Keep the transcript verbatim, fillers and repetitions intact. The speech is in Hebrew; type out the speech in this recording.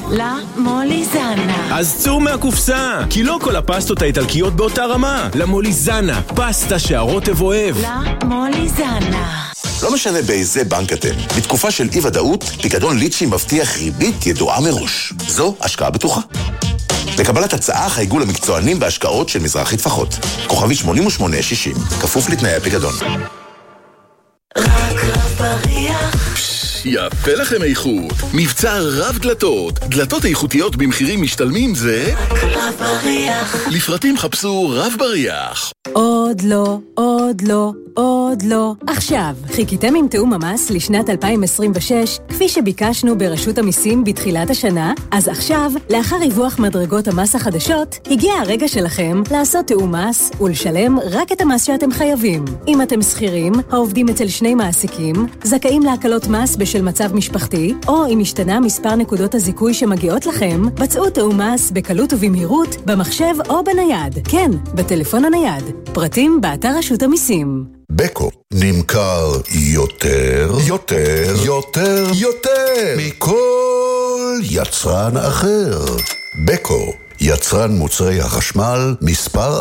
למוליזנה. אז צאו מהקופסה, כי לא כל הפסטות האיטלקיות באותה רמה. למוליזנה, פסטה שהרוטב אוהב. למוליזנה. לא משנה באיזה בנק אתם. בתקופה של אי ודאות, פיקדון ליצ'י מבטיח ריבית ידועה מראש. זו השקעה בטוחה. לקבלת הצעה חייגו למקצוענים בהשקעות של מזרחי טפחות. כוכבי שמונים ושמונה שישים, כפוף לתנאי הפיקדון. רק רב בריח. יפה לכם איכות. מבצע רב דלתות. דלתות איכותיות במחירים משתלמים זה... רק רב בריח. לפרטים חפשו רב בריח. עוד לא, עוד לא, עוד לא. עכשיו, חיכיתם עם תאום המס לשנת אלפיים עשרים ושש, כפי שביקשנו ברשות המיסים בתחילת השנה? אז עכשיו, לאחר ריווח מדרגות המס החדשות, הגיע הרגע שלכם לעשות תאום מס ולשלם רק את המס שאתם חייבים. אם אתם שכירים, העובדים אצל שני מעסיקים, זכאים להקלות מס בשל מצב משפחתי, או אם השתנה מספר נקודות הזיכוי שמגיעות לכם, בצעו תאום מס בקלות ובמהירות, במחשב או בנייד. כן, בטלפון הנייד. פרטים באתר רשות המיסים. בקו נמכר יותר, יותר, יותר, יותר מכל יצרן אחר. בקו, יצרן מוצרי החשמל מספר